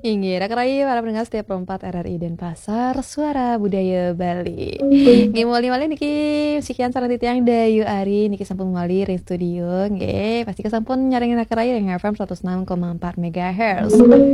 Inggih, rakraya para pendengar setiap perempat RRI Denpasar, Suara Budaya Bali. Nggih muli-muli niki sekian sareng titiang Dayu Ari niki sampun mali ring studio nggih, pasti kesampun nyaring rakraya ring FM 106,4 MHz.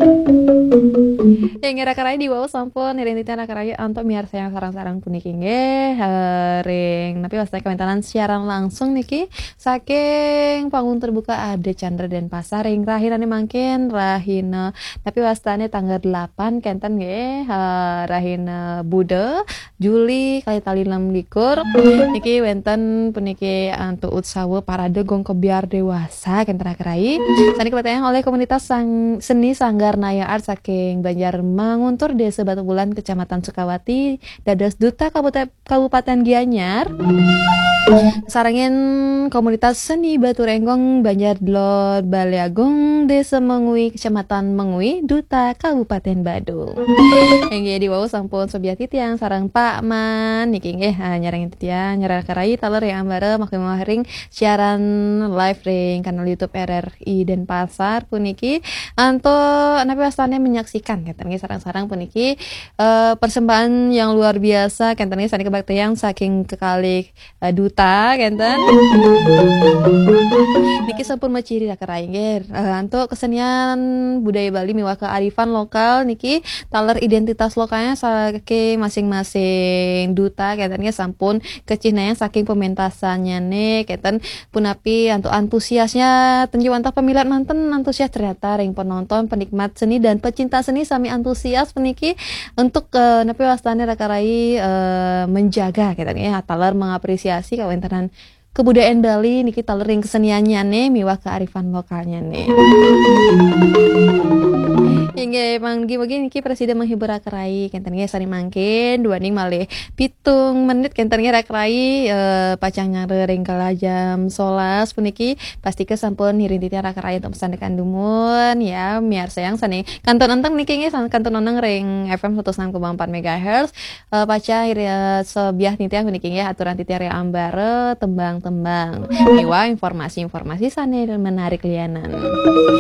Yang rakraya di bawah sampun ring titiang rakraya untuk miar sayang sarang-sarang puniki nggih, ring tapi pasti komentaran siaran langsung niki saking panggung terbuka ada Chandra Denpasar ring rahirane mangkin rahina tapi wastane tanggal 8 kenten nggih rahina Buddha Juli kali tali 26 niki wenten puniki antu utsawa parade gong kebiar dewasa kenten akrai saniki patayang oleh komunitas seni Sanggar Naya Art saking Banjar Manguntur Desa Batu Bulan Kecamatan Sukawati dados duta Kabupaten Gianyar sarangin komunitas seni Batu Renggong Banjar Dlor Baleagung Desa Mengui Kecamatan Mengui Duta Kabupaten Badung. Nggih di wau sampun sobiat titiang sareng Pak Man niki nggih nyareng titiang nyareng karai taler yang ambare maklum ring siaran live ring kanal YouTube RRI Denpasar puniki anto napi wastane menyaksikan kenten nggih sareng-sareng puniki persembahan yang luar biasa kenten nggih sani kebaktian saking kekali duta kenten niki sampun maciri karai nggih anto kesenian budaya Bali miwah kearifan lokal niki taler identitas lokalnya saking masing-masing duta katanya sampun kecinayang saking pementasannya nih keten punapi untuk antusiasnya tenjuantah pemilihan manten antusias ternyata ring penonton penikmat seni dan pecinta seni sami antusias peniki untuk napi wastane rakarai menjaga katanya taler mengapresiasi kawentanan kebudayaan Bali niki taler ring keseniannya nih miwah kearifan lokalnya nih. Hingga manggi begini niki presiden menghibur rakrai kenten ge sari mangkin 2 ning malih 7 menit kenten ge rakrai pacang nyareng kala jam 11 puniki pasti ke sampun hiring titian rakrai untuk pesandekan dumun ya miar sayang sani kanton enteng niki ge kanton oneng ring FM 106,4 MHz paca sebiah titian puniki ge aturan titian ring ambare tembang-tembang miwa informasi-informasi sane dan menarik lianan.